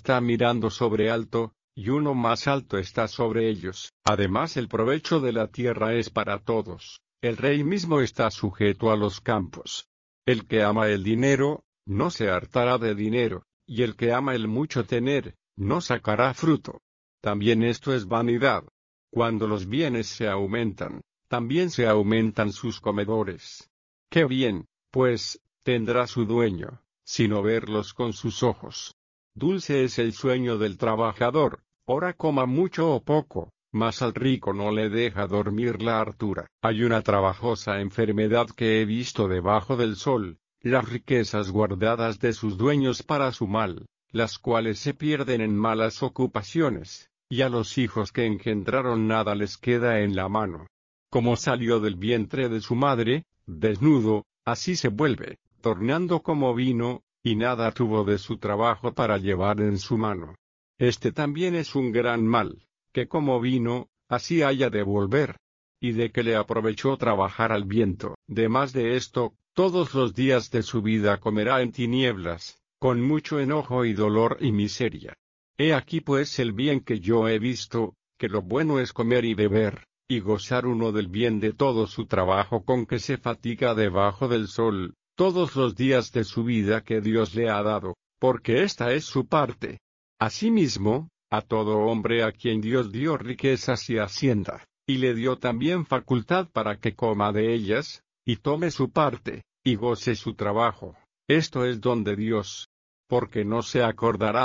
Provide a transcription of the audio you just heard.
está mirando sobre alto, y uno más alto está sobre ellos. Además el provecho de la tierra es para todos. El rey mismo está sujeto a los campos. El que ama el dinero, no se hartará de dinero, y el que ama el mucho tener, no sacará fruto. También esto es vanidad. Cuando los bienes se aumentan, también se aumentan sus comedores. ¡Qué bien, pues, tendrá su dueño, sino verlos con sus ojos! Dulce es el sueño del trabajador, ora coma mucho o poco, mas al rico no le deja dormir la hartura. Hay una trabajosa enfermedad que he visto debajo del sol, las riquezas guardadas de sus dueños para su mal, las cuales se pierden en malas ocupaciones, y a los hijos que engendraron nada les queda en la mano. Como salió del vientre de su madre, desnudo, así se vuelve, tornando como vino, y nada tuvo de su trabajo para llevar en su mano. Este también es un gran mal, que como vino, así haya de volver. Y de que le aprovechó trabajar al viento. Demás de esto, todos los días de su vida comerá en tinieblas, con mucho enojo y dolor y miseria. He aquí pues el bien que yo he visto, que lo bueno es comer y beber, y gozar uno del bien de todo su trabajo con que se fatiga debajo del sol, todos los días de su vida que Dios le ha dado, porque esta es su parte. Asimismo, a todo hombre a quien Dios dio riquezas y hacienda, y le dio también facultad para que coma de ellas, y tome su parte, y goce su trabajo, esto es don de Dios. Porque no se acordará